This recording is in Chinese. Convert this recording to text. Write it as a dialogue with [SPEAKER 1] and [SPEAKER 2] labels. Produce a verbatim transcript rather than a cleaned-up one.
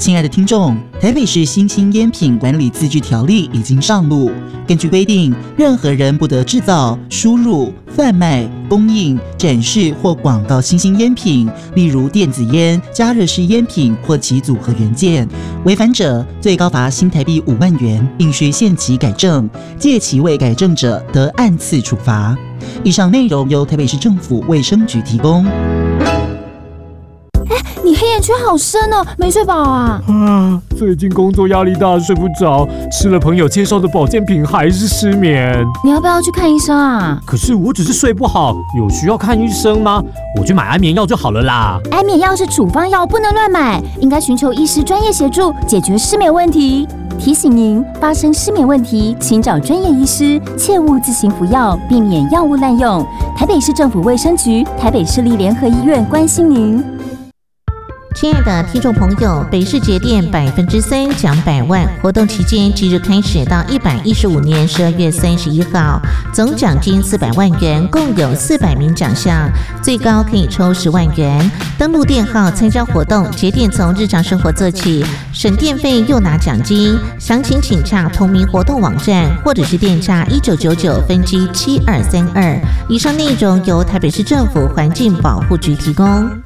[SPEAKER 1] 亲爱的听众，台北市新兴烟品管理自治条例已经上路。根据规定，任何人不得制造、输入、贩卖、供应、展示或广告新兴烟品，例如电子烟、加热式烟品或其组合元件。违反者，最高罚新台币五万元，并需限期改正；届期未改正者，得按次处罚。以上内容由台北市政府卫生局提供。
[SPEAKER 2] 你黑眼圈好深哦，没睡饱啊？
[SPEAKER 3] 啊，最近工作压力大，睡不着，吃了朋友介绍的保健品还是失眠。
[SPEAKER 2] 你要不要去看医生啊？
[SPEAKER 3] 可是我只是睡不好，有需要看医生吗？我去买安眠药就好了啦。
[SPEAKER 2] 安眠药是处方药，不能乱买，应该寻求医师专业协助，解决失眠问题。提醒您，发生失眠问题，请找专业医师，切勿自行服药，避免药物滥用。台北市政府卫生局、台北市立联合医院关心您。
[SPEAKER 4] 亲爱的听众朋友，北市节电百分之三奖百万活动期间即日开始到一百一十五年十二月三十一号，总奖金四百万元，共有四百名奖项，最高可以抽十万元。登录电号参加活动，节电从日常生活做起，省电费又拿奖金。详情请洽同名活动网站，或者是电诈一九九九分机七二三二。以上内容由台北市政府环境保护局提供。